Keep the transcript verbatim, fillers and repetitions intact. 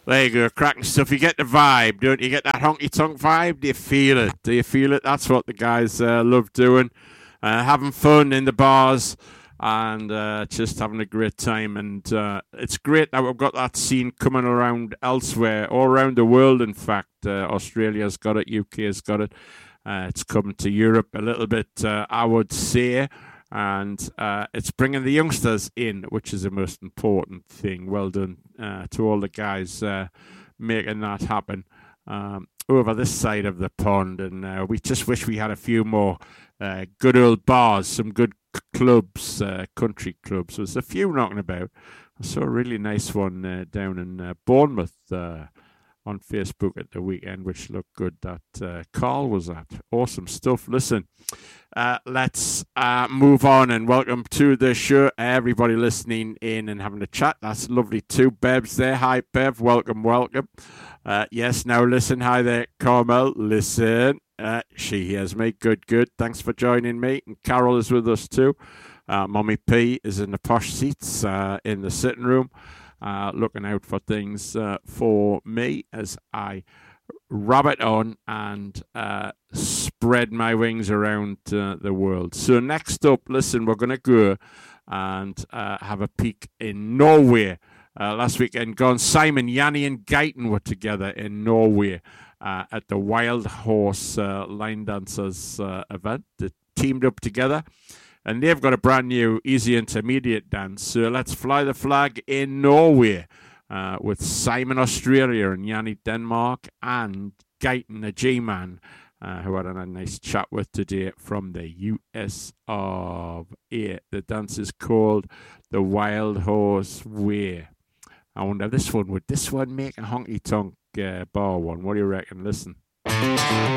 There you go, cracking stuff. You get the vibe, don't you? Get that honky-tonk vibe? Do you feel it? Do you feel it? That's what the guys uh, love doing. Uh, having fun in the bars and uh, just having a great time. And uh, it's great that we've got that scene coming around elsewhere, all around the world, in fact. Uh, Australia's got it, U K has got it. Uh, it's coming to Europe a little bit, uh, I would say. And uh, it's bringing the youngsters in, which is the most important thing. Well done uh, to all the guys uh, making that happen um, over this side of the pond. And uh, we just wish we had a few more uh, good old bars, some good c- clubs, uh, country clubs. There's a few knocking about. I saw a really nice one uh, down in uh, Bournemouth uh, on Facebook at the weekend, which looked good, that uh, Carl was at. Awesome stuff. Listen. Uh, let's uh, move on and welcome to the show. Everybody listening in and having a chat. That's lovely too. Bev's there. Hi, Bev. Welcome, welcome. Uh, yes, now listen. Hi there, Carmel. Listen. Uh, she hears me. Good, good. Thanks for joining me. And Carol is with us too. Uh, Mommy P is in the posh seats uh, in the sitting room, uh, looking out for things uh, for me as I rabbit on and uh, spread my wings around uh, the world. So next up, listen, we're going to go and uh, have a peek in Norway. Uh, last weekend gone, Simon, Yanni and Guyton were together in Norway uh, at the Wild Horse uh, Line Dancers uh, event. They teamed up together and they've got a brand new easy intermediate dance. So let's fly the flag in Norway. Uh, with Simon Australia and Yanni Denmark and Guyton, a G-man, uh, who I had a nice chat with today from the U S of A. The dance is called the Wild Horse Way. I wonder this one, would this one make a honky-tonk uh, bar one? What do you reckon? Listen.